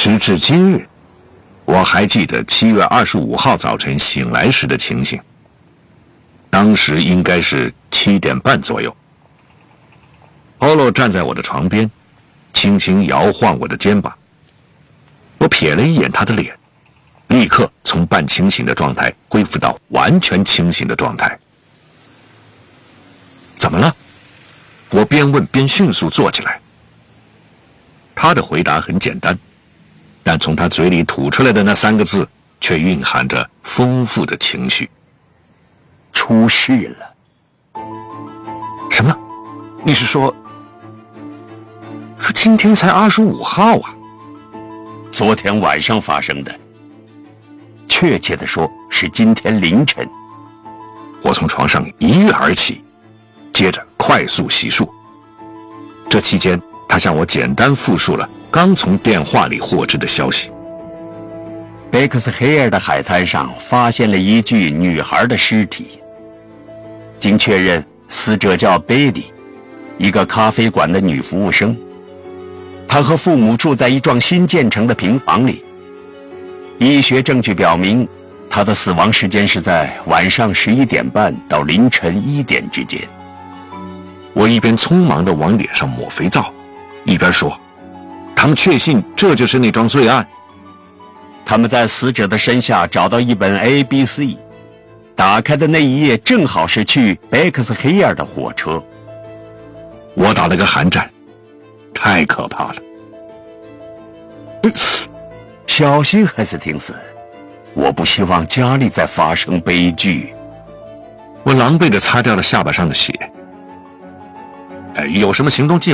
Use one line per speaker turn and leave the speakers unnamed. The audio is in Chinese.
时至今日，我还记得7月25号早晨醒来时的情形。当时应该是7点半左右。Polo 站在我的床边，轻轻摇晃我的肩膀。我瞥了一眼他的脸，立刻从半清醒的状态恢复到完全清醒的状态。怎么了？我边问边迅速坐起来。他的回答很简单，但从他嘴里吐出来的那3个字却蕴含着丰富的情绪。
出事了。
什么？你是说今天才25号啊？
昨天晚上发生的，确切的说是今天凌晨。
我从床上一跃而起，接着快速洗漱。这期间他向我简单复述了刚从电话里获知的消息。
贝克斯黑尔的海滩上发现了一具女孩的尸体，经确认死者叫贝蒂，一个咖啡馆的女服务生。她和父母住在一幢新建成的平房里。医学证据表明，她的死亡时间是在晚上11点半到凌晨1点之间。
我一边匆忙地往脸上抹肥皂，一边说：他们确信这就是那桩罪案。
他们在死者的身下找到一本 ABC， 打开的那一页正好是去贝克斯黑尔的火车。
我打了个寒战，太可怕了。
小心，海斯廷斯，我不希望家里再发生悲剧。
我狼狈地擦掉了下巴上的血。有什么行动计划？